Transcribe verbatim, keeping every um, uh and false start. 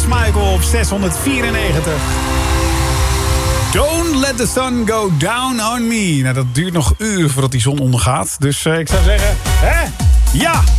Michael op zeshonderdvierennegentig. Don't let the sun go down on me. Nou, dat duurt nog uren voordat die zon ondergaat. Dus uh, ik zou zeggen, hè? Ja!